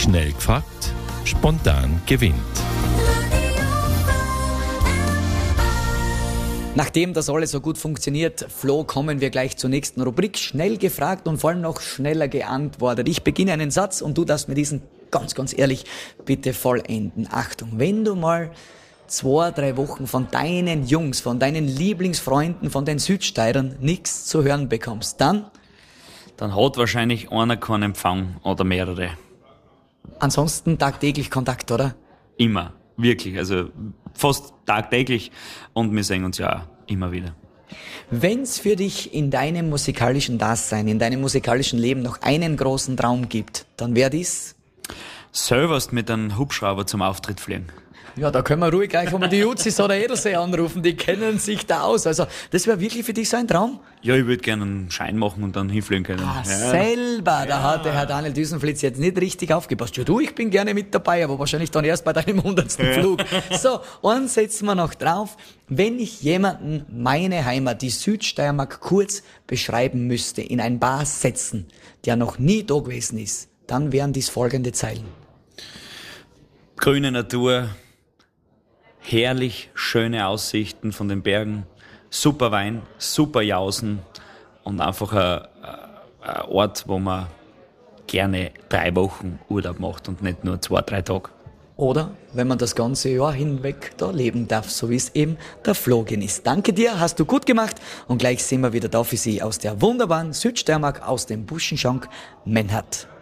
Schnell gefragt, spontan gewinnt. Nachdem das alles so gut funktioniert, Flo, kommen wir gleich zur nächsten Rubrik. Schnell gefragt und vor allem noch schneller geantwortet. Ich beginne einen Satz und du darfst mir diesen ganz ehrlich bitte vollenden. Achtung, wenn du mal 2-3 Wochen von deinen Jungs, von deinen Lieblingsfreunden, von den Südsteirern nichts zu hören bekommst, dann hat wahrscheinlich einer keinen Empfang oder mehrere. ansonsten tagtäglich Kontakt, oder? Immer, wirklich, also fast tagtäglich und wir sehen uns ja auch immer wieder. Wenn's für dich in deinem musikalischen Dasein, in deinem musikalischen Leben noch einen großen Traum gibt, dann wäre dies? Selberst mit einem Hubschrauber zum Auftritt fliegen. Ja, da können wir ruhig gleich mal die Jutzis oder Edersee anrufen, die kennen sich da aus. Also, das wäre wirklich für dich so ein Traum? Ja, ich würde gerne einen Schein machen und dann hinfliegen können. Selber, da hat der Herr Daniel Düsenflitz jetzt nicht richtig aufgepasst. Ja du, ich bin gerne mit dabei, aber wahrscheinlich dann erst bei deinem 100. Flug. So, und setzen wir noch drauf. Wenn ich jemanden meine Heimat, die Südsteiermark, kurz beschreiben müsste, in ein paar Sätzen, der noch nie da gewesen ist, dann wären dies folgende Zeilen. Grüne Natur, herrlich schöne Aussichten von den Bergen, super Wein, super Jausen und einfach ein Ort, wo man gerne 3 Wochen Urlaub macht und nicht nur 2-3 Tage. Oder wenn man das ganze Jahr hinweg da leben darf, so wie es eben der Flo genießt. Danke dir, hast du gut gemacht und gleich sind wir wieder da für Sie aus der wunderbaren Südsteiermark, aus dem Buschenschank Mennert.